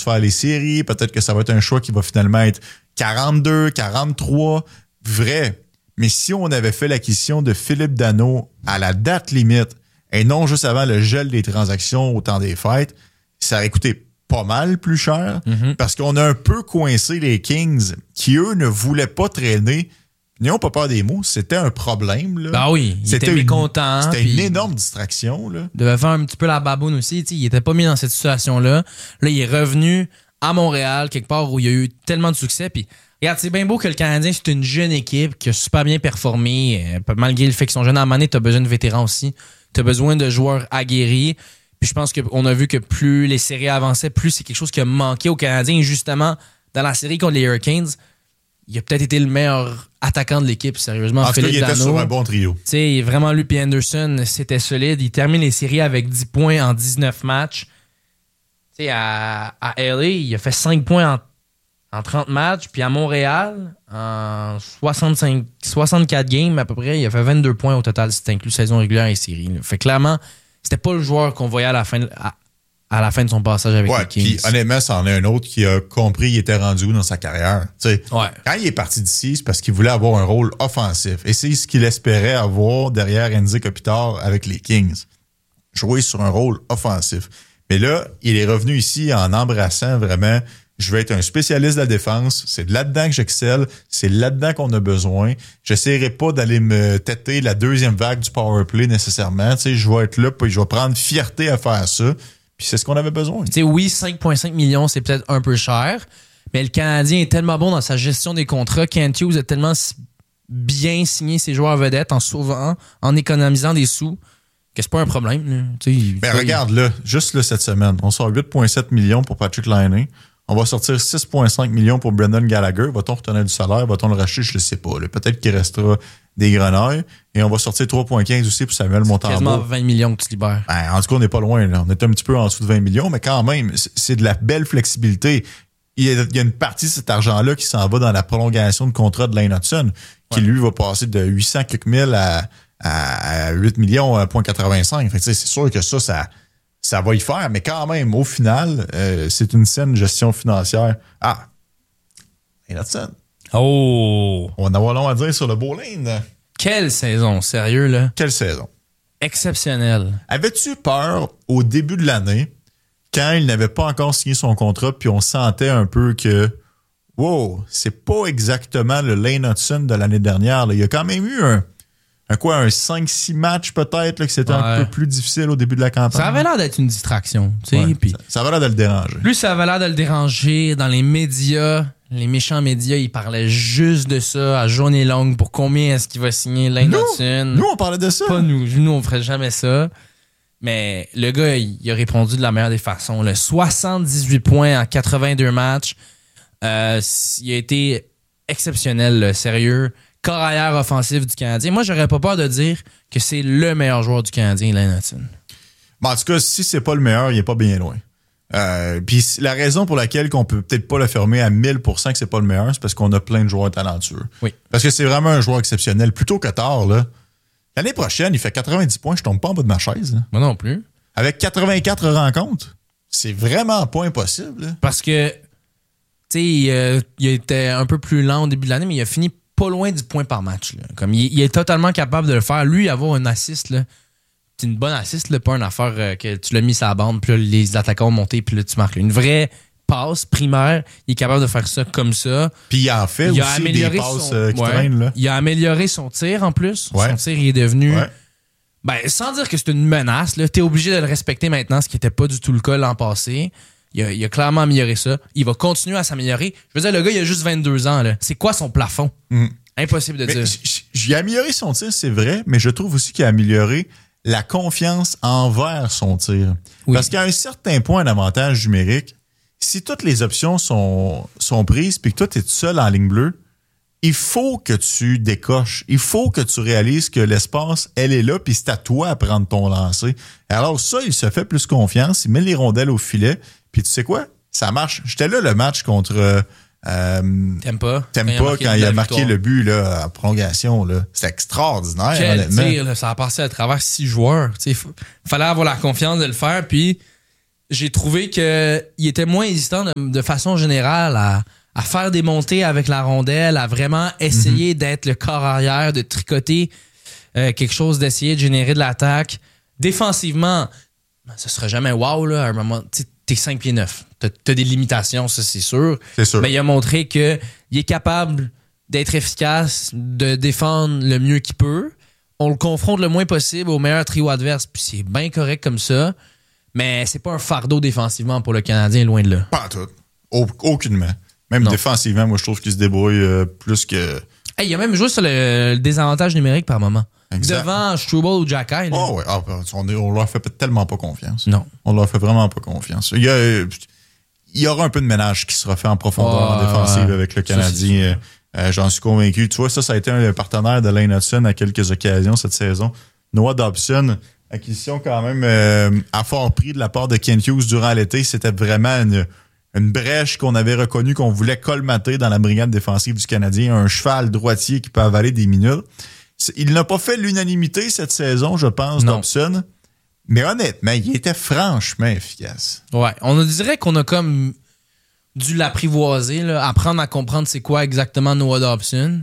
faire les séries. Peut-être que ça va être un choix qui va finalement être 42, 43. Vrai. Mais si on avait fait l'acquisition de Philippe Danault à la date limite et non juste avant le gel des transactions au temps des fêtes, ça aurait coûté pas mal plus cher parce qu'on a un peu coincé les Kings qui, eux, ne voulaient pas traîner. N'ayons pas peur des mots, c'était un problème. Là. Ben oui, il était mécontent. C'était une énorme distraction. Là. Il devait faire un petit peu la baboune aussi. Il était pas mis dans cette situation-là. Là, il est revenu à Montréal, quelque part où il y a eu tellement de succès. Puis, regarde, c'est bien beau que le Canadien, c'est une jeune équipe qui a super bien performé. Malgré le fait qu'ils sont jeunes à un moment donné, tu as besoin de vétérans aussi. Tu as besoin de joueurs aguerris. Puis je pense qu'on a vu que plus les séries avançaient, plus c'est quelque chose qui a manqué aux Canadiens. Et justement, dans la série contre les Hurricanes, il a peut-être été le meilleur attaquant de l'équipe, sérieusement. En tout cas, il était sur un bon trio. Tu sais, vraiment, lui et Anderson, c'était solide. Il termine les séries avec 10 points en 19 matchs. Tu sais, à LA, il a fait 5 points en 30 matchs. Puis à Montréal, en 64 games à peu près, il a fait 22 points au total, si tu inclus saison régulière et série. Là. Fait clairement, c'était pas le joueur qu'on voyait à la fin de son passage avec les Kings. Puis honnêtement, c'en est un autre qui a compris il était rendu où dans sa carrière. Quand il est parti d'ici, c'est parce qu'il voulait avoir un rôle offensif. Et c'est ce qu'il espérait avoir derrière Anze Kopitar avec les Kings. Jouer sur un rôle offensif. Mais là, il est revenu ici en embrassant vraiment, je vais être un spécialiste de la défense. C'est là-dedans que j'excelle. C'est là-dedans qu'on a besoin. J'essaierai pas d'aller me têter la deuxième vague du powerplay nécessairement. Je vais être là, puis je vais prendre fierté à faire ça. Puis c'est ce qu'on avait besoin. Tu sais, oui, 5,5 millions, c'est peut-être un peu cher, mais le Canadien est tellement bon dans sa gestion des contrats. Kent Hughes a tellement bien signé ses joueurs vedettes en sauvant, en économisant des sous, que c'est pas un problème. Ben regarde, là, juste là, cette semaine, on sort 8,7 millions pour Patrick Laine. On va sortir 6,5 millions pour Brendan Gallagher. Va-t-on retenir du salaire? Va-t-on le racheter? Je ne sais pas. Là. Peut-être qu'il restera des grenailles. Et on va sortir 3,15 aussi pour Samuel Montembeault. Quasiment 20 millions que tu libères. Ben, en tout cas, on n'est pas loin. Là. On est un petit peu en dessous de 20 millions, mais quand même, c'est de la belle flexibilité. Il y a une partie de cet argent-là qui s'en va dans la prolongation de contrat de Lane Hudson, qui lui va passer de 800 quelques mille à 8 millions, 0,85. Fait que, c'est sûr que ça va y faire, mais quand même, au final, c'est une saine gestion financière. Ah! Lane Hudson. Oh! On va en avoir long à dire sur le beau Lane. Quelle saison, sérieux, là? Quelle saison? Exceptionnelle. Avais-tu peur au début de l'année, quand il n'avait pas encore signé son contrat, puis on sentait un peu que, wow, c'est pas exactement le Lane Hudson de l'année dernière. Là. Il y a quand même eu un 5-6 matchs peut-être, là, que c'était un peu plus difficile au début de la campagne. Ça avait l'air d'être une distraction. Tu sais, puis ça avait l'air de le déranger. Plus ça avait l'air de le déranger dans les médias. Les méchants médias, ils parlaient juste de ça à journée longue pour combien est-ce qu'il va signer Lane Hudson. Nous, on parlait de ça. Pas nous. Nous, on ferait jamais ça. Mais le gars, il a répondu de la meilleure des façons. Là. 78 points en 82 matchs. Il a été exceptionnel, là, sérieux. Corps arrière offensif du Canadien. Moi, j'aurais pas peur de dire que c'est le meilleur joueur du Canadien, Lane Hudson. Bon, en tout cas, si c'est pas le meilleur, il est pas bien loin. Puis la raison pour laquelle qu'on peut peut-être pas le fermer à 1000% que c'est pas le meilleur, c'est parce qu'on a plein de joueurs talentueux. Oui. Parce que c'est vraiment un joueur exceptionnel. Plutôt que tard, là. L'année prochaine, il fait 90 points, je tombe pas en bas de ma chaise. Là. Moi non plus. Avec 84 rencontres, c'est vraiment pas impossible. Là. Parce que, tu sais, il était un peu plus lent au début de l'année, mais il a fini pas loin du point par match. Là. Comme il est totalement capable de le faire. Lui, avoir une assist, là, c'est une bonne assist, là, pas une affaire que tu l'as mis sur la bande, puis là, les attaquants ont monté, puis là, tu marques. Une vraie passe primaire, il est capable de faire ça comme ça. Puis il en fait aussi des passes qui traînent. Là. Il a amélioré son tir en plus. Ouais. Son tir, il est devenu... Ouais. Ben, sans dire que c'est une menace, là, t'es obligé de le respecter maintenant, ce qui n'était pas du tout le cas l'an passé. Il a clairement amélioré ça. Il va continuer à s'améliorer. Je veux dire, le gars, il a juste 22 ans. Là. C'est quoi son plafond? Impossible de dire. Il a amélioré son tir, c'est vrai, mais je trouve aussi qu'il a amélioré la confiance envers son tir. Oui. Parce qu'à un certain point d'avantage numérique, si toutes les options sont prises puis que toi, tu es tout seul en ligne bleue, il faut que tu décoches. Il faut que tu réalises que l'espace, elle est là, puis c'est à toi à prendre ton lancer. Alors ça, il se fait plus confiance, il met les rondelles au filet, puis tu sais quoi? Ça marche. J'étais là le match contre Tampa quand il a marqué le but là, en prolongation. Là. C'était extraordinaire, honnêtement. Tir, là, ça a passé à travers 6 joueurs. Il fallait avoir la confiance de le faire, puis j'ai trouvé qu'il était moins hésitant de façon générale à faire des montées avec la rondelle, à vraiment essayer d'être le corps arrière, de tricoter quelque chose, d'essayer de générer de l'attaque. Défensivement, ça sera jamais wow, là, à un moment. T'es 5 pieds 9. T'as des limitations, ça, c'est sûr. C'est sûr. Mais il a montré qu'il est capable d'être efficace, de défendre le mieux qu'il peut. On le confronte le moins possible au meilleur trio adverse, puis c'est bien correct comme ça. Mais c'est pas un fardeau défensivement pour le Canadien, loin de là. Pas tout. Aucunement. Même défensivement, moi, je trouve qu'il se débrouille plus que... Hey, il a même joué sur le désavantage numérique par moment. Exact. Devant Struble ou Jacky. Oh, ouais. On leur fait tellement pas confiance. Non. On leur fait vraiment pas confiance. Il y aura un peu de ménage qui sera fait en profondeur en défensive avec le Canadien. J'en suis convaincu. Tu vois, ça a été un partenaire de Lane Hudson à quelques occasions cette saison. Noah Dobson, acquisition quand même à fort prix de la part de Kent Hughes durant l'été. C'était vraiment une brèche qu'on avait reconnue, qu'on voulait colmater dans la brigade défensive du Canadien. Un cheval droitier qui peut avaler des minutes. Il n'a pas fait l'unanimité cette saison, je pense, Dobson. Mais honnêtement, il était franchement efficace. Ouais, on dirait qu'on a comme dû l'apprivoiser, là, apprendre à comprendre c'est quoi exactement Noah Dobson.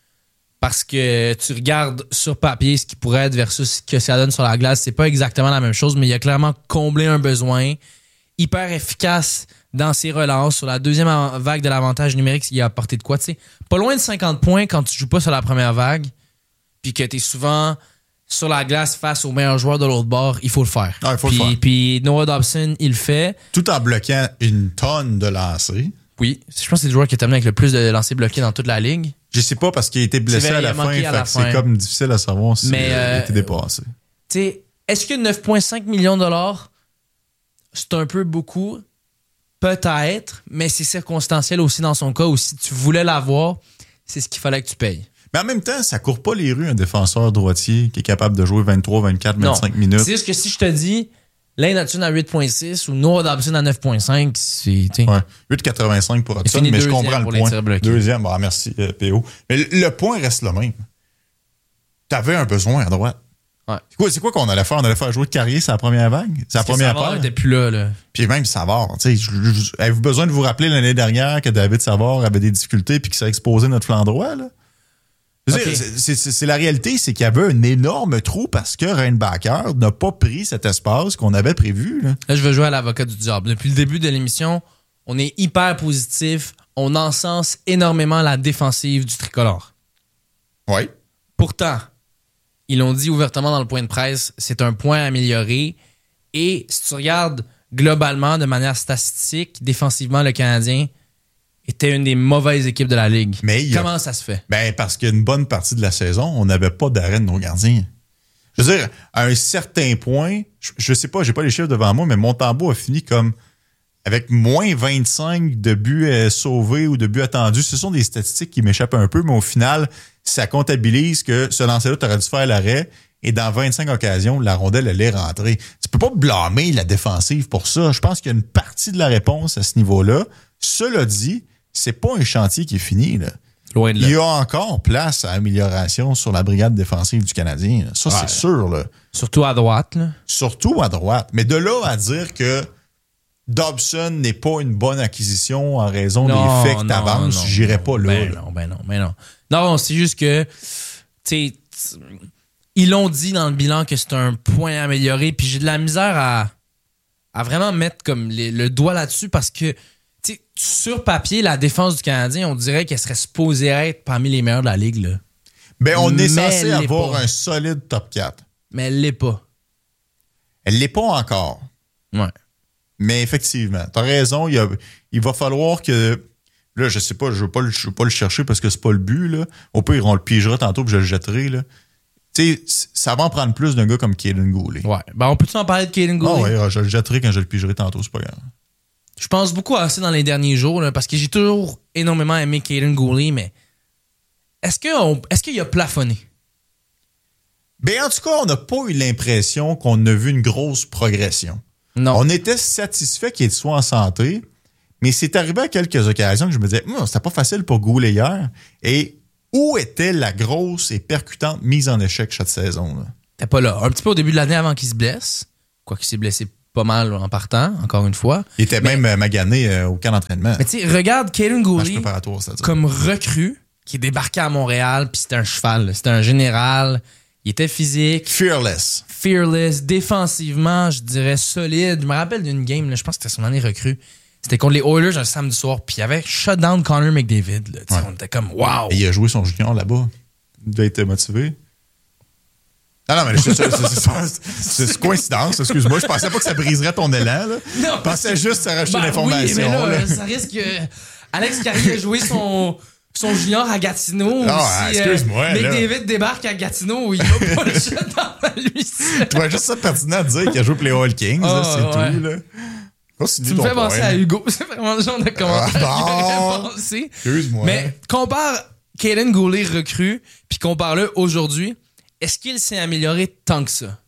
Parce que tu regardes sur papier ce qui pourrait être versus ce que ça donne sur la glace. C'est pas exactement la même chose, mais il a clairement comblé un besoin. Hyper efficace dans ses relances. Sur la deuxième vague de l'avantage numérique, il a apporté de quoi, tu sais. Pas loin de 50 points quand tu joues pas sur la première vague, puis que t'es souvent sur la glace face aux meilleurs joueurs de l'autre bord, il faut le faire. Ah, il faut le faire. Puis Noah Dobson, il le fait. Tout en bloquant une tonne de lancers. Oui. Je pense que c'est le joueur qui a terminé avec le plus de lancers bloqués dans toute la ligue. Je sais pas parce qu'il a été blessé à la fin. C'est comme difficile à savoir s'il a été dépassé. Tu sais, est-ce que 9,5 millions de dollars, c'est un peu beaucoup? Peut-être, mais c'est circonstanciel aussi dans son cas où si tu voulais l'avoir, c'est ce qu'il fallait que tu payes. Mais en même temps, ça court pas les rues un défenseur droitier qui est capable de jouer 23, 24, 25 minutes. C'est juste que si je te dis Lane Hudson à 8,6 ou Noah Dobson à 9,5, c'est... Ouais, 8,85 pour Hudson, mais je comprends le point. Deuxième, merci PO. Mais le point reste le même. T'avais un besoin à droite. Ouais. C'est quoi qu'on allait faire? On allait faire jouer de Carrier sur la première vague? C'est la première paire? Savard n'était plus là. Puis même Savard. Avez-vous besoin de vous rappeler l'année dernière que David Savard avait des difficultés puis qu'il s'est exposé notre flanc droit, là? Okay. C'est la réalité, c'est qu'il y avait un énorme trou parce que Reinbacher n'a pas pris cet espace qu'on avait prévu. Là, je veux jouer à l'avocat du diable. Depuis le début de l'émission, on est hyper positif. On encense énormément la défensive du tricolore. Oui. Pourtant, ils l'ont dit ouvertement dans le point de presse, c'est un point amélioré. Et si tu regardes globalement, de manière statistique, défensivement, le Canadien était une des mauvaises équipes de la Ligue. Comment ça se fait? Ben, parce qu'une bonne partie de la saison, on n'avait pas d'arrêt de nos gardiens. Je veux dire, à un certain point, je sais pas, j'ai pas les chiffres devant moi, mais Montembeault a fini comme avec moins 25 de buts sauvés ou de buts attendus. Ce sont des statistiques qui m'échappent un peu, mais au final, ça comptabilise que ce lancer-là, tu aurais dû faire l'arrêt et dans 25 occasions, la rondelle allait rentrer. Tu peux pas blâmer la défensive pour ça. Je pense qu'il y a une partie de la réponse à ce niveau-là. Cela dit, c'est pas un chantier qui est fini, là. Loin de là. Il y a encore place à amélioration sur la brigade défensive du Canadien. Ça, c'est sûr, là. Surtout à droite, là. Surtout à droite. Mais de là à dire que Dobson n'est pas une bonne acquisition en raison des faits que t'avances, j'irais pas là. Ben non. Non, c'est juste que, tu sais, ils l'ont dit dans le bilan que c'est un point amélioré, puis j'ai de la misère à vraiment mettre comme le doigt là-dessus parce que t'sais, sur papier, la défense du Canadien, on dirait qu'elle serait supposée être parmi les meilleurs de la Ligue. Là. Ben, on est censé avoir un solide top 4. Mais elle l'est pas. Elle l'est pas encore. Ouais. Mais effectivement, t'as raison, il va falloir que... Là, je sais pas, je veux pas le chercher parce que c'est pas le but. Là. Au pire, on le pigera tantôt puis je le jetterai. Là. Tu sais, ça va en prendre plus d'un gars comme Kaden Goulet. Ouais. Ben, on peut-tu en parler de Kaden Goulet? Ah ouais, je le jetterai quand je le pigerai tantôt, c'est pas grave. Je pense beaucoup à ça dans les derniers jours, là, parce que j'ai toujours énormément aimé Kaden Goulet, mais est-ce qu'il a plafonné? Ben, en tout cas, on n'a pas eu l'impression qu'on a vu une grosse progression. Non. On était satisfait qu'il soit en santé, mais c'est arrivé à quelques occasions que je me disais, c'était pas facile pour Goulet hier. Et où était la grosse et percutante mise en échec cette saison? Là? T'es pas là. Un petit peu au début de l'année avant qu'il se blesse. Quoi qu'il s'est blessé pas pas mal en partant, encore une fois. Il était même magané au camp d'entraînement. Mais tu sais, regarde Kaiden Goulet c'est-à-dire. comme recrue qui est débarqué à Montréal, puis c'était un cheval, là. C'était un général. Il était physique. Fearless. Défensivement, je dirais solide. Je me rappelle d'une game, là, je pense que c'était son année recrue. C'était contre les Oilers un samedi soir, puis il avait shutdown Connor McDavid. Là, ouais. On était comme, wow! Et il a joué son junior là-bas. Il devait être motivé. Non, mais c'est coïncidence, excuse-moi. Je pensais pas que ça briserait ton élan. Là. Non, je pensais juste que ça rachetait l'information. Oui, mais là, ça risque que Alex Carrier a joué son junior à Gatineau. Non, excuse-moi. McDavid débarque à Gatineau, il va pas le shutdown à lui. Tu vois juste ça pertinent de dire qu'il a joué pour les All Kings, c'est tout. Là. Tu me fais penser à Hugo. C'est vraiment le genre de commentaire qu'il aurait pensé. Excuse-moi. Mais compare Kaiden Goulet recrue, puis compare-le aujourd'hui. Est-ce qu'il s'est amélioré tant que ça?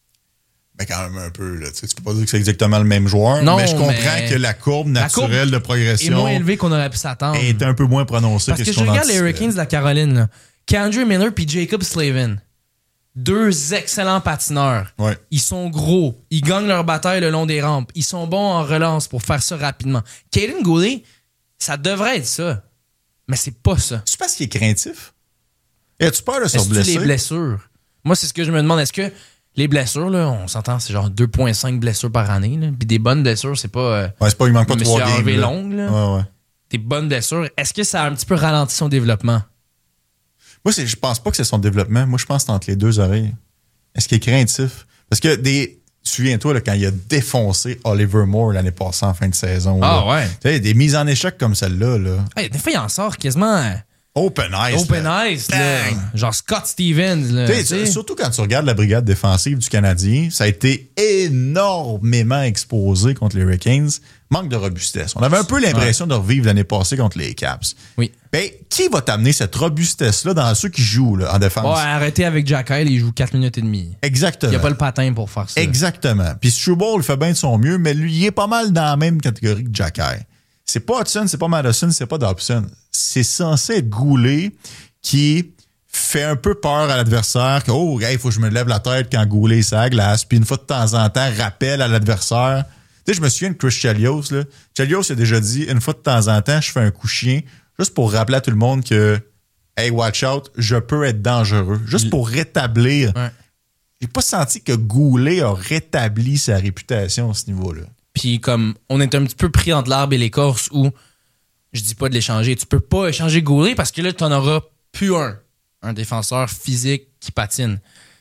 Ben quand même un peu. Là. Tu peux pas dire que c'est exactement le même joueur, non, mais je comprends que la courbe naturelle de progression est moins élevée qu'on aurait pu s'attendre. Est un peu moins prononcée que ce qu'on anticipait. Parce que je regarde les Hurricanes de la Caroline, là. K'Andre Miller puis Jacob Slavin. Deux excellents patineurs. Ouais. Ils sont gros. Ils gagnent leur bataille le long des rampes. Ils sont bons en relance pour faire ça rapidement. Kaiden Goulet, ça devrait être ça. Mais c'est pas ça. Tu penses qu'il est craintif? Et as-tu peur de se blesser? Les blessures? Moi, c'est ce que je me demande. Est-ce que les blessures, là, on s'entend, c'est genre 2,5 blessures par année. Là. Puis des bonnes blessures, c'est pas... c'est pas, il manque pas 3 games. Longue, là. Ouais. Des bonnes blessures. Est-ce que ça a un petit peu ralenti son développement? Moi, je pense pas que c'est son développement. Moi, je pense que c'est entre les deux oreilles. Est-ce qu'il est craintif? Parce que souviens-toi, là, quand il a défoncé Oliver Moore l'année passée en fin de saison. Ah là, ouais. Tu sais, des mises en échec comme celle-là. Là. Hey, des fois, il en sort quasiment... Open ice. Là. Genre Scott Stevens. Là, surtout quand tu regardes la brigade défensive du Canadien, ça a été énormément exposé contre les Hurricanes. Manque de robustesse. On avait un peu l'impression de revivre l'année passée contre les Caps. Oui. Ben, qui va t'amener cette robustesse-là dans ceux qui jouent là, en défense? Ouais, arrêtez avec Jack Hale, il joue 4 minutes et demie. Exactement. Il n'y a pas le patin pour faire ça. Exactement. Puis Struble fait bien de son mieux, mais lui, il est pas mal dans la même catégorie que Jack Hale. C'est pas Hudson, c'est pas Madison, c'est pas Dobson. C'est censé être Goulet qui fait un peu peur à l'adversaire, que il faut que je me lève la tête quand Goulet est à glace, puis une fois de temps en temps, rappelle à l'adversaire. Tu sais, je me souviens de Chris Chelios, là. Chelios a déjà dit, une fois de temps en temps, je fais un coup chien, juste pour rappeler à tout le monde que, hey, watch out, je peux être dangereux. Juste pour rétablir. Ouais. J'ai pas senti que Goulet a rétabli sa réputation à ce niveau-là. Puis comme on est un petit peu pris entre l'arbre et l'écorce où je dis pas de l'échanger. Tu peux pas échanger Goulet parce que là, tu n'en auras plus un défenseur physique qui patine.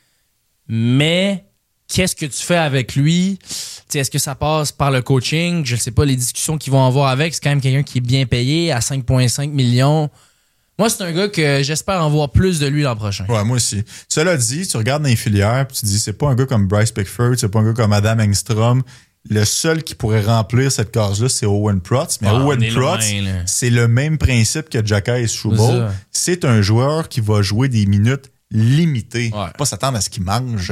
Mais qu'est-ce que tu fais avec lui? T'sais, est-ce que ça passe par le coaching? Je ne sais pas, les discussions qu'ils vont avoir avec. C'est quand même quelqu'un qui est bien payé à 5,5 millions. Moi, c'est un gars que j'espère en voir plus de lui l'an prochain. Ouais, moi aussi. Cela dit, tu regardes dans les filières puis tu dis, c'est pas un gars comme Bryce Pickford, c'est pas un gars comme Adam Engstrom. Le seul qui pourrait remplir cette case-là, c'est Owen Protz. Mais Owen Protz, c'est le même principe que Jacka et Struble. C'est un joueur qui va jouer des minutes limitées. Ouais. Pas s'attendre à ce qu'il mange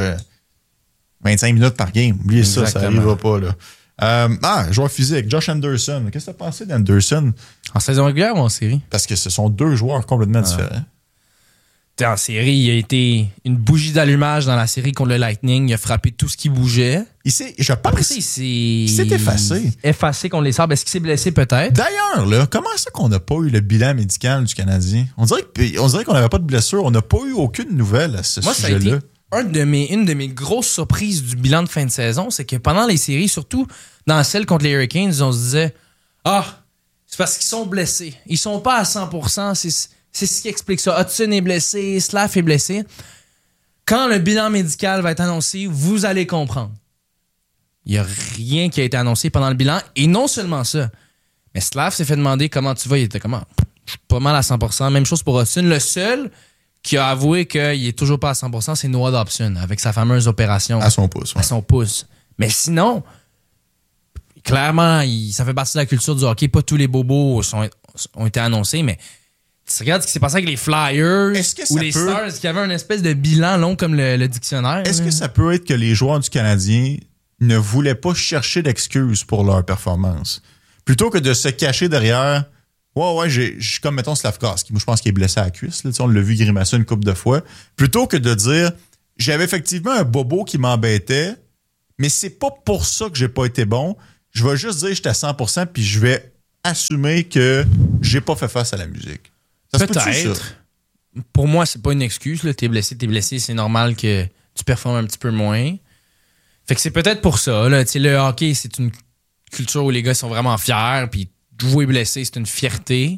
25 minutes par game. Oubliez ça, ça n'arrivera pas. Là. Joueur physique, Josh Anderson. Qu'est-ce que tu as pensé d'Anderson? En saison régulière ou en série? Parce que ce sont deux joueurs complètement différents. En série, il a été une bougie d'allumage dans la série contre le Lightning. Il a frappé tout ce qui bougeait. Je pense qu'il s'est effacé. Effacé contre les Sabres. Est-ce qu'il s'est blessé peut-être? D'ailleurs, là, comment ça qu'on n'a pas eu le bilan médical du Canadien? On dirait qu'on n'avait pas de blessure. On n'a pas eu aucune nouvelle à ce sujet-là. Ça a été une de mes grosses surprises du bilan de fin de saison, c'est que pendant les séries, surtout dans celle contre les Hurricanes, on se disait « Ah, c'est parce qu'ils sont blessés. Ils sont pas à 100%. C'est ce qui explique ça. Hudson est blessé, Slav est blessé. » Quand le bilan médical va être annoncé, vous allez comprendre. Il n'y a rien qui a été annoncé pendant le bilan. Et non seulement ça, mais Slav s'est fait demander comment tu vas. Il était comment? Je suis pas mal à 100%. Même chose pour Hudson. Le seul qui a avoué qu'il est toujours pas à 100%, c'est Noah Dobson, avec sa fameuse opération. À son pouce. Ouais. À son pouce. Mais sinon, clairement, ça fait partie de la culture du hockey. Pas tous les bobos ont été annoncés, mais tu regardes ce qui s'est passé avec les Flyers ou les Stars qui avaient une espèce de bilan long comme le dictionnaire. Est-ce que ça peut être que les joueurs du Canadien ne voulaient pas chercher d'excuses pour leur performance? Plutôt que de se cacher derrière... Ouais, j'ai comme, mettons, Slavkovski. Moi, je pense qu'il est blessé à la cuisse. Là, on l'a vu grimacer une couple de fois. Plutôt que de dire, j'avais effectivement un bobo qui m'embêtait, mais c'est pas pour ça que j'ai pas été bon. Je vais juste dire que j'étais à 100% puis je vais assumer que j'ai pas fait face à la musique. Ça peut-être. Pour moi, c'est pas une excuse. Là. T'es blessé, c'est normal que tu performes un petit peu moins. Fait que c'est peut-être pour ça. Là. Le hockey, c'est une culture où les gars sont vraiment fiers, puis jouer blessé, c'est une fierté.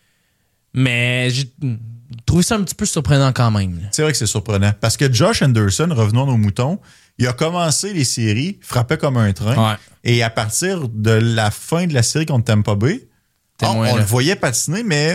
Mais j'ai trouvé ça un petit peu surprenant quand même. Là. C'est vrai que c'est surprenant. Parce que Josh Anderson, revenons à nos moutons, il a commencé les séries, frappait comme un train. Ouais. Et à partir de la fin de la série contre Tampa Bay, on le voyait patiner, mais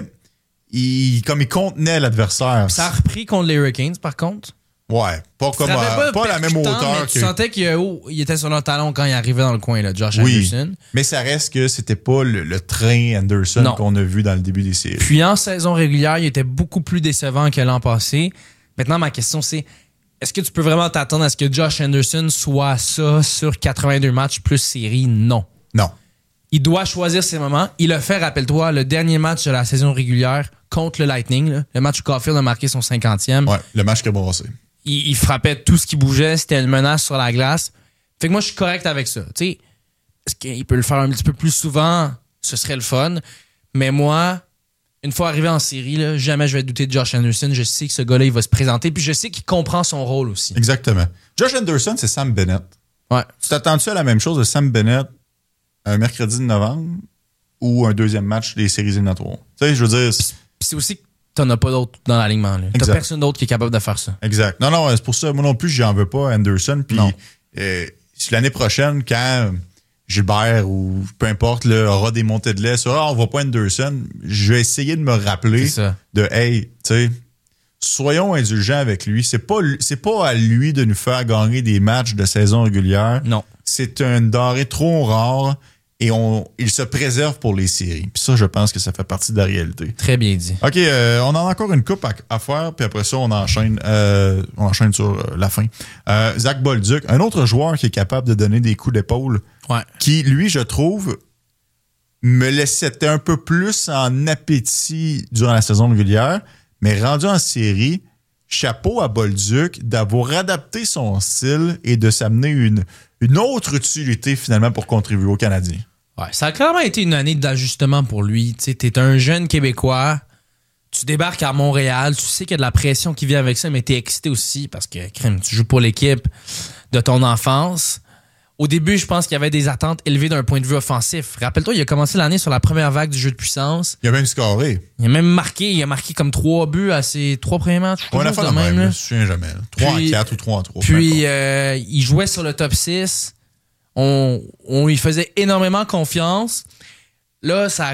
il contenait l'adversaire. Ça a repris contre les Hurricanes, par contre. Ouais, pas à la même hauteur. Tu sentais qu'il était sur le talon quand il arrivait dans le coin, là, Josh Anderson. Mais ça reste que c'était pas le train Anderson qu'on a vu dans le début des séries. Puis en saison régulière, il était beaucoup plus décevant que l'an passé. Maintenant, ma question, c'est est-ce que tu peux vraiment t'attendre à ce que Josh Anderson soit ça sur 82 matchs plus série? Non. Il doit choisir ses moments. Il a fait, rappelle-toi, le dernier match de la saison régulière contre le Lightning, là, le match où Caulfield a marqué son 50e. Ouais, le match qui a brassé. Il frappait tout ce qui bougeait, c'était une menace sur la glace. Fait que moi, je suis correct avec ça. T'sais, est-ce qu'il peut le faire un petit peu plus souvent? Ce serait le fun. Mais moi, une fois arrivé en série, là, jamais je vais douter de Josh Anderson. Je sais que ce gars-là, il va se présenter. Puis je sais qu'il comprend son rôle aussi. Exactement. Josh Anderson, c'est Sam Bennett. Ouais. Tu t'attends-tu à la même chose de Sam Bennett un mercredi de novembre ou un deuxième match des séries éliminatoires? Tu sais, je veux dire... Puis c'est aussi... T'en as pas d'autres dans l'alignement. T'as personne d'autre qui est capable de faire ça. Exact. Non, c'est pour ça. Moi non plus, j'en veux pas Anderson. Puis l'année prochaine, quand Gilbert ou peu importe là, aura des montées de lait sur on voit pas Anderson, je vais essayer de me rappeler de hey, tu sais, soyons indulgents avec lui. C'est pas à lui de nous faire gagner des matchs de saison régulière. Non. C'est un denrée trop rare. Et il se préserve pour les séries. Puis ça, je pense que ça fait partie de la réalité. Très bien dit. OK, on a encore une coupe à faire, puis après ça, on enchaîne sur la fin. Zach Bolduc, un autre joueur qui est capable de donner des coups d'épaule, qui, lui, je trouve, me laissait un peu plus en appétit durant la saison régulière, mais rendu en série, chapeau à Bolduc d'avoir adapté son style et de s'amener une autre utilité finalement pour contribuer aux Canadiens. Ouais, ça a clairement été une année d'ajustement pour lui. Tu es un jeune Québécois, tu débarques à Montréal, tu sais qu'il y a de la pression qui vient avec ça, mais tu es excité aussi parce que tu joues pour l'équipe de ton enfance. Au début, je pense qu'il y avait des attentes élevées d'un point de vue offensif. Rappelle-toi, il a commencé l'année sur la première vague du jeu de puissance. Il a même scoré. Il a marqué comme 3 buts à ses 3 premiers matchs. On a fait de même, je me souviens jamais. 3 en 4 ou 3 en 3. Puis, il jouait sur le top 6. On lui faisait énormément confiance. Là, ça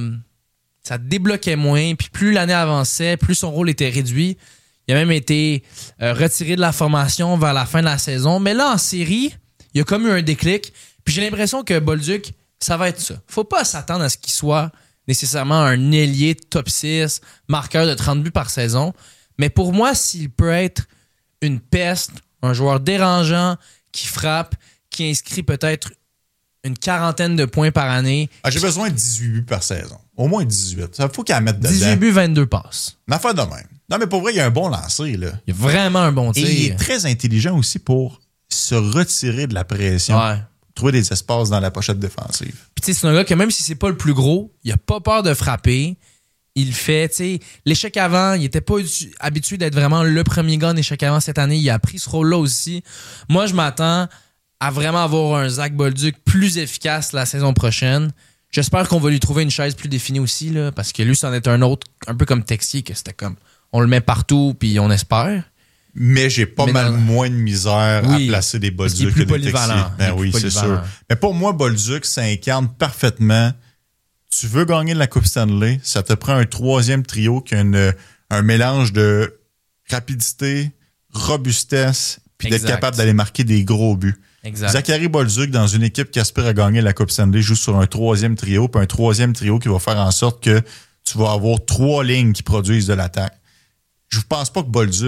débloquait moins. Puis plus l'année avançait, plus son rôle était réduit. Il a même été retiré de la formation vers la fin de la saison. Mais là, en série... Il y a comme eu un déclic. Puis j'ai l'impression que Bolduc, ça va être ça. Faut pas s'attendre à ce qu'il soit nécessairement un ailier top 6, marqueur de 30 buts par saison. Mais pour moi, s'il peut être une peste, un joueur dérangeant, qui frappe, qui inscrit peut-être une 40aine de points par année. J'ai besoin de 18 buts par saison. Au moins 18. Ça faut qu'il en mette dedans. 18 buts, 22 passes. Une affaire de même. Non, mais pour vrai, il y a un bon lancer, là. Il y a vraiment un bon tir. Et il est très intelligent aussi pour se retirer de la pression, trouver des espaces dans la pochette défensive. Puis tu sais, c'est un gars que même si c'est pas le plus gros, il a pas peur de frapper. Il fait, tu sais, l'échec avant, il était pas habitué d'être vraiment le premier gars en échec avant cette année. Il a pris ce rôle-là aussi. Moi, je m'attends à vraiment avoir un Zach Bolduc plus efficace la saison prochaine. J'espère qu'on va lui trouver une chaise plus définie aussi, là, parce que lui, c'en est un autre, un peu comme Texier, que c'était comme, on le met partout puis on espère. Mais j'ai pas mal moins de misère à placer des Bolduc que des Texier. Ben oui, c'est sûr. Mais pour moi, Bolduc, ça incarne parfaitement. Tu veux gagner la Coupe Stanley, ça te prend un troisième trio qui a un mélange de rapidité, robustesse, puis d'être capable d'aller marquer des gros buts. Exact. Zachary Bolduc, dans une équipe qui aspire à gagner la Coupe Stanley, joue sur un troisième trio, puis un troisième trio qui va faire en sorte que tu vas avoir 3 lignes qui produisent de l'attaque. Je ne pense pas que Bolduc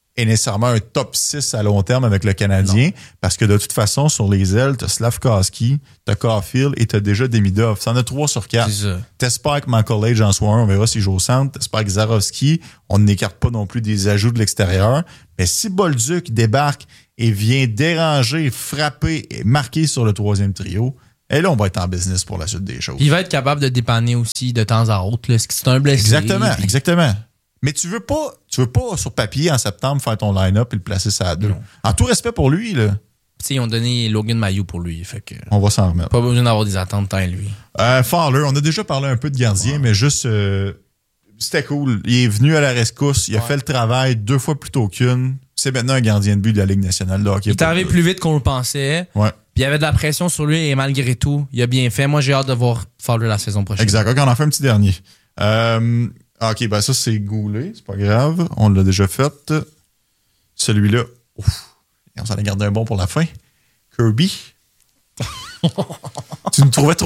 est nécessairement un top 6 à long terme avec le Canadien, non. Parce que de toute façon, sur les ailes, t'as Slavkovski, t'as Caulfield et t'as déjà Demidov. T'en as 3 sur 4. T'espères que McCullage en soit un, on verra s'il joue au centre. T'espères que Zarovski, on n'écarte pas non plus des ajouts de l'extérieur. Mais si Bolduc débarque et vient déranger, frapper et marquer sur le 3e trio, et là, on va être en business pour la suite des choses. Il va être capable de dépanner aussi de temps à autre. Est-ce que c'est un blessé? Exactement. Mais tu veux pas sur papier en septembre faire ton line-up et le placer ça à 2. En tout respect pour lui, là. T'sais, ils ont donné Logan Mailloux pour lui. Fait que on va s'en remettre. Pas besoin d'avoir des attentes tant à lui. Fowler, on a déjà parlé un peu de gardien, mais juste c'était cool. Il est venu à la rescousse, il a fait le travail 2 fois plus tôt qu'une. C'est maintenant un gardien de but de la Ligue nationale de hockey. Il est arrivé plus vite qu'on le pensait. Ouais. Puis il y avait de la pression sur lui et malgré tout, il a bien fait. Moi, j'ai hâte de voir Fowler la saison prochaine. Exact. OK, on en fait un petit dernier. OK, ben ça, c'est Goulet. C'est pas grave. On l'a déjà fait. Celui-là, on s'en a gardé un bon pour la fin. Kirby. Tu nous trouvais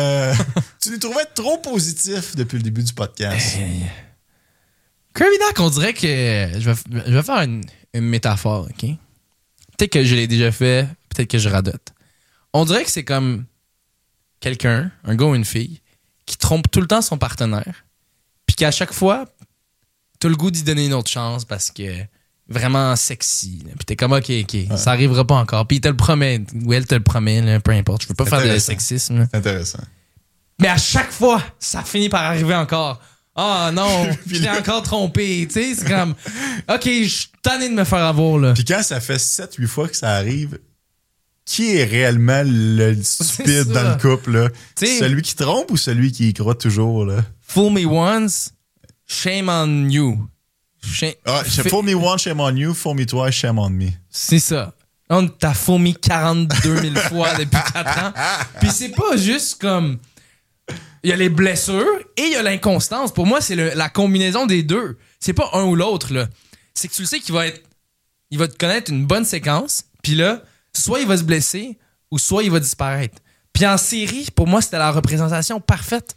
trop positif depuis le début du podcast. Kirby Dach, on dirait que je vais faire une métaphore, OK? Peut-être que je l'ai déjà fait, peut-être que je radote. On dirait que c'est comme quelqu'un, un gars ou une fille, qui trompe tout le temps son partenaire, puis qu'à chaque fois, t'as le goût d'y donner une autre chance parce que vraiment sexy. Là. Puis t'es comme, OK, ça arrivera pas encore. Puis il te le promet, ou elle te le promet, là, peu importe. Je veux pas faire de sexisme. Là. C'est intéressant. Mais à chaque fois, ça finit par arriver encore. Ah non, je l'ai encore trompé. Tu sais, c'est comme, OK, je suis tanné de me faire avoir. Là. Puis quand ça fait 7-8 fois que ça arrive, qui est réellement le stupide dans le couple? Là? Celui qui trompe ou celui qui y croit toujours? Là? Fool me once, shame on you. Fool me once, shame on you. Fool me twice, shame on me. C'est ça. On t'a fool me 42 000 fois depuis 4 ans. Puis c'est pas juste comme... Il y a les blessures et il y a l'inconstance. Pour moi, c'est la combinaison des deux. C'est pas un ou l'autre, là. C'est que tu le sais qu'il va te connaître une bonne séquence, puis là, soit il va se blesser ou soit il va disparaître. Puis en série, pour moi, c'était la représentation parfaite.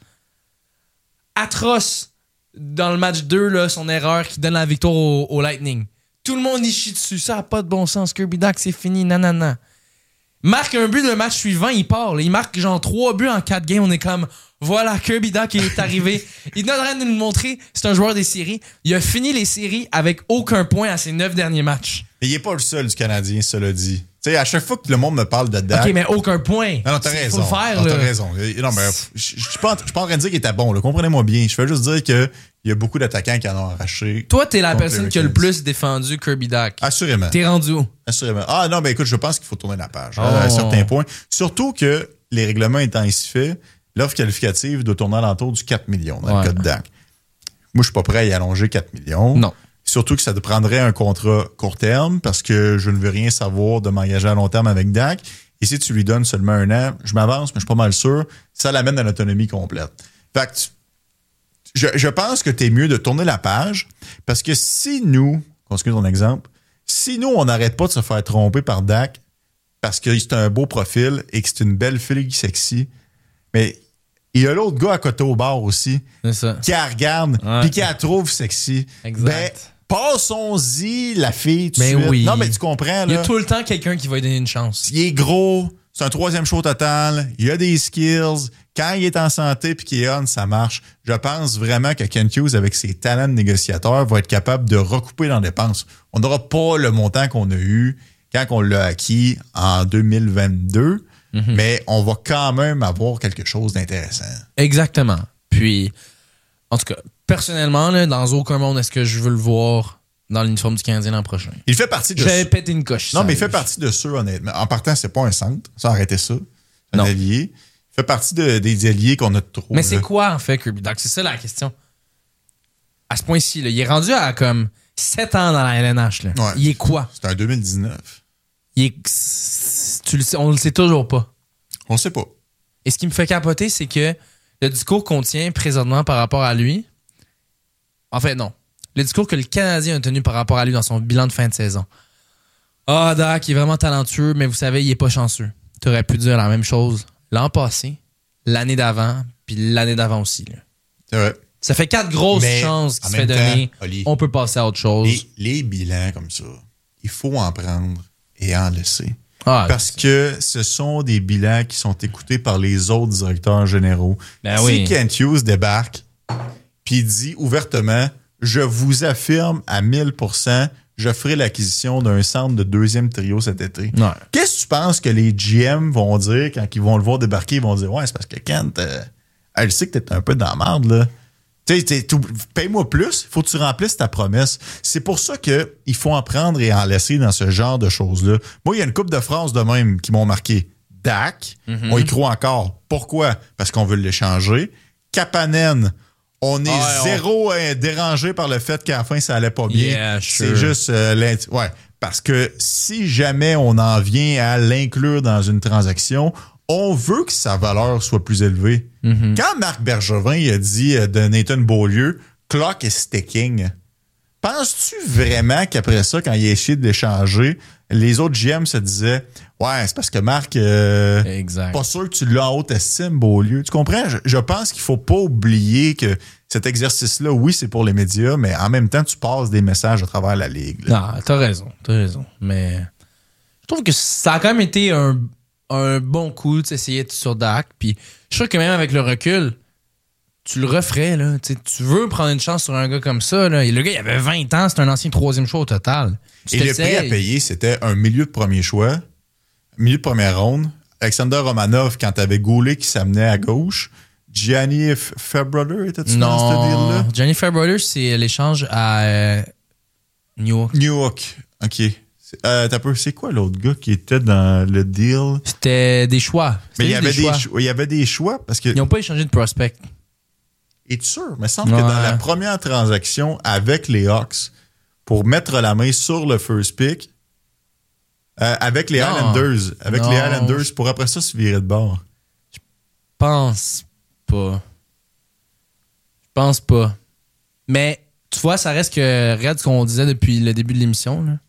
Atroce dans le match 2, là, son erreur qui donne la victoire au Lightning. Tout le monde y chie dessus. Ça n'a pas de bon sens. Kirby Dach, c'est fini. Nanana. Marque un but le match suivant, il part. Là. Il marque genre 3 buts en 4 games. On est comme, voilà, Kirby Dach est arrivé. Il est en train de nous montrer, c'est un joueur des séries. Il a fini les séries avec aucun point à ses 9 derniers matchs. Et il n'est pas le seul du Canadien, cela dit. Tu sais, à chaque fois que le monde me parle de Dach... OK, mais aucun point. Non, t'as raison. Faut le faire, non, t'as raison. Non, mais je suis pas en train de dire qu'il était bon. Là. Comprenez-moi bien. Je fais juste dire qu'il y a beaucoup d'attaquants qui en ont arraché. Toi, t'es la personne qui a le plus défendu Kirby Dach. Assurément. T'es rendu où? Assurément. Ah non, ben écoute, je pense qu'il faut tourner la page à un certain point. Surtout que les règlements étant ainsi faits, l'offre qualificative doit tourner à l'entour du 4 millions dans le cas de Dach. Moi, je suis pas prêt à y allonger 4 millions. Non. Surtout que ça te prendrait un contrat court terme parce que je ne veux rien savoir de m'engager à long terme avec Dach. Et si tu lui donnes seulement 1 an, je m'avance, mais je suis pas mal sûr, ça l'amène à l'autonomie complète. Fait que je pense que t'es mieux de tourner la page parce que si nous, continue ton exemple, si nous, on n'arrête pas de se faire tromper par Dach parce que c'est un beau profil et que c'est une belle fille sexy, mais il y a l'autre gars à côté au bar aussi qui la regarde puis qui la trouve sexy. Exact. Ben, passons-y la fille tout de suite. Oui. Non, mais tu comprends. Là, il y a tout le temps quelqu'un qui va lui donner une chance. Il est gros, c'est un 3e show total, il a des skills. Quand il est en santé puis qu'il est on, ça marche. Je pense vraiment que Kent Hughes, avec ses talents de négociateur, va être capable de recouper dans les dépenses. On n'aura pas le montant qu'on a eu quand on l'a acquis en 2022, mais on va quand même avoir quelque chose d'intéressant. Exactement. Puis, en tout cas, personnellement, là, dans aucun monde est-ce que je veux le voir dans l'uniforme du Canadien l'an prochain. Il fait partie de... J'avais pété une coche. Non, mais il fait partie de ceux, honnêtement. En partant, c'est pas un centre. Ça, arrêtez ça. C'est un allié. Il fait partie des alliés qu'on a trop. Mais c'est quoi, en fait, Kirby Dach? C'est ça la question. À ce point-ci, là, il est rendu à comme 7 ans dans la LNH. Là. Ouais. Il est quoi? C'est en 2019. On le sait toujours pas. On le sait pas. Et ce qui me fait capoter, c'est que le discours qu'on tient présentement par rapport à lui... En fait, non. Le discours que le Canadien a tenu par rapport à lui dans son bilan de fin de saison. Ah, Dach, il est vraiment talentueux, mais vous savez, il est pas chanceux. Tu aurais pu dire la même chose l'an passé, l'année d'avant, puis l'année d'avant aussi. Là. C'est vrai. Ça fait 4 grosses chances qui se fait donner. Oli, on peut passer à autre chose. Les bilans comme ça, il faut en prendre et en laisser. Parce que ce sont des bilans qui sont écoutés par les autres directeurs généraux. Si Kent Hughes débarque puis dit ouvertement, je vous affirme à 1000%, je ferai l'acquisition d'un centre de deuxième trio cet été. Ouais. Qu'est-ce que tu penses que les GM vont dire quand ils vont le voir débarquer? Ils vont dire, ouais, c'est parce que Kent, elle sait que t'es un peu dans la merde, là. Paye-moi plus, il faut que tu remplisses ta promesse. C'est pour ça qu'il faut en prendre et en laisser dans ce genre de choses-là. Moi, il y a une couple de phrases de même qui m'ont marqué. Dak, on y croit encore. Pourquoi? Parce qu'on veut l'échanger. Kapanen, on est zéro dérangé par le fait qu'à la fin, ça allait pas bien. Yeah, c'est juste... parce que si jamais on en vient à l'inclure dans une transaction, on veut que sa valeur soit plus élevée. Mm-hmm. Quand Marc Bergevin il a dit de Nathan Beaulieu, clock is ticking, penses-tu vraiment qu'après ça, quand il a essayé de l'échanger, les autres GM se disaient ouais, c'est parce que Marc, pas sûr que tu l'as en haute estime, Beaulieu. Tu comprends? Je pense qu'il faut pas oublier que cet exercice-là, oui, c'est pour les médias, mais en même temps, tu passes des messages à travers la ligue. Là. Non, t'as raison. Mais je trouve que ça a quand même été un bon coup d'essayer sur Dak. Puis je suis sûr que même avec le recul, tu le referais. Là. Tu veux prendre une chance sur un gars comme ça. Là. Et le gars, il avait 20 ans. C'est un ancien 3e choix au total. Et le prix à payer, c'était un milieu de premier choix, milieu de première ronde. Alexander Romanov, quand t'avais Goulet qui s'amenait à gauche. Gianni Fairbrother, était-tu dans ce deal-là? Gianni Fairbrother, c'est l'échange à New York. OK. C'est quoi l'autre gars qui était dans le deal? C'était des choix. Mais il y avait des choix parce que... Ils n'ont pas échangé de prospect. Es-tu sûr? Il me semble que dans la première transaction avec les Hawks, pour mettre la main sur le first pick, avec les Islanders, pour après ça se virer de bord. Je pense pas. Mais tu vois, ça reste que... Regarde ce qu'on disait depuis le début de l'émission, là.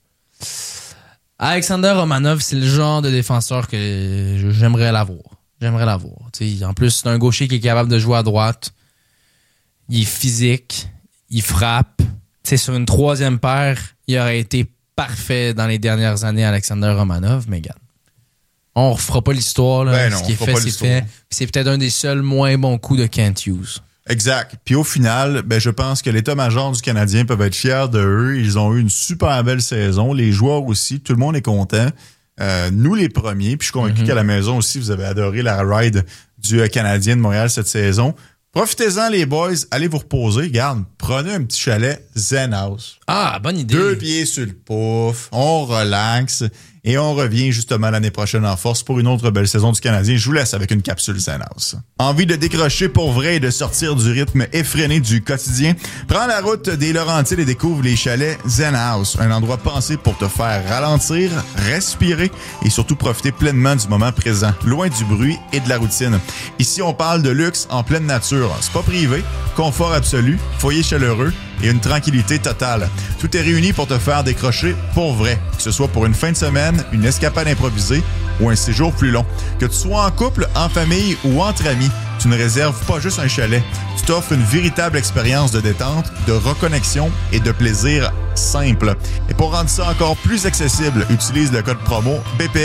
Alexander Romanov, c'est le genre de défenseur que j'aimerais l'avoir. T'sais, en plus, c'est un gaucher qui est capable de jouer à droite. Il est physique. Il frappe. T'sais, sur une 3e paire, il aurait été parfait dans les dernières années, Alexander Romanov. Mais regarde, on refera pas l'histoire. Là. Ce qui est fait, c'est fait. C'est peut-être un des seuls moins bons coups de Kent Hughes. Exact. Puis au final, je pense que l'état-major du Canadien peuvent être fiers de eux. Ils ont eu une super belle saison. Les joueurs aussi. Tout le monde est content. Nous, les premiers. Puis je suis convaincu qu'à la maison aussi, vous avez adoré la ride du Canadien de Montréal cette saison. Profitez-en, les boys. Allez vous reposer. Regarde, prenez un petit chalet Zen House. Ah, bonne idée. 2 pieds sur le pouf. On relaxe. Et on revient justement l'année prochaine en force pour une autre belle saison du Canadien. Je vous laisse avec une capsule Zen House. Envie de décrocher pour vrai et de sortir du rythme effréné du quotidien? Prends la route des Laurentides et découvre les chalets Zen House. Un endroit pensé pour te faire ralentir, respirer et surtout profiter pleinement du moment présent, loin du bruit et de la routine. Ici, on parle de luxe en pleine nature. C'est pas privé, confort absolu, foyer chaleureux et une tranquillité totale. Tout est réuni pour te faire décrocher pour vrai, que ce soit pour une fin de semaine, une escapade improvisée ou un séjour plus long. Que tu sois en couple, en famille ou entre amis, tu ne réserves pas juste un chalet. Tu t'offres une véritable expérience de détente, de reconnexion et de plaisir simple. Et pour rendre ça encore plus accessible, utilise le code promo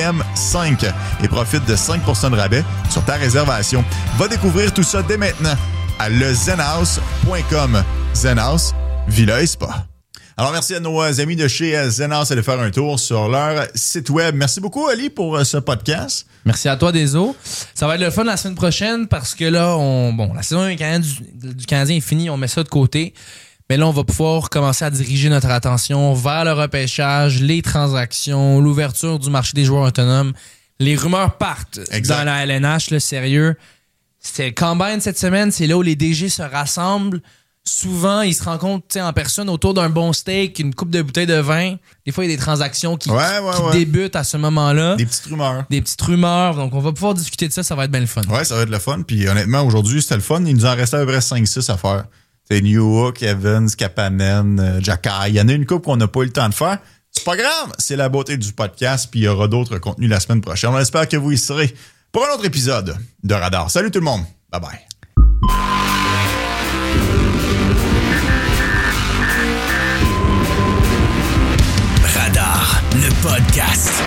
BPM5 et profite de 5% de rabais sur ta réservation. Va découvrir tout ça dès maintenant à lezenhouse.com. Zenhouse, Villa et Spa. Alors, merci à nos amis de chez Zenhouse d'aller faire un tour sur leur site web. Merci beaucoup, Ali, pour ce podcast. Merci à toi, Deso. Ça va être le fun la semaine prochaine parce que là, la saison du Canadien est finie, on met ça de côté. Mais là, on va pouvoir commencer à diriger notre attention vers le repêchage, les transactions, l'ouverture du marché des joueurs autonomes. Les rumeurs partent dans la LNH, là, sérieux. C'est le Combine cette semaine, c'est là où les DG se rassemblent. Souvent, ils se rencontrent en personne autour d'un bon steak, une coupe de bouteilles de vin. Des fois, il y a des transactions qui débutent à ce moment-là. Des petites rumeurs. Donc, on va pouvoir discuter de ça. Ça va être bien le fun. Ouais, ça va être le fun. Puis honnêtement, aujourd'hui, c'était le fun. Il nous en restait à peu près 5-6 à faire. C'est Newhook, Evans, Kapanen, Jackay. Il y en a une coupe qu'on n'a pas eu le temps de faire. C'est pas grave. C'est la beauté du podcast. Puis il y aura d'autres contenus la semaine prochaine. On espère que vous y serez pour un autre épisode de Radar. Salut tout le monde. Bye bye. le podcast.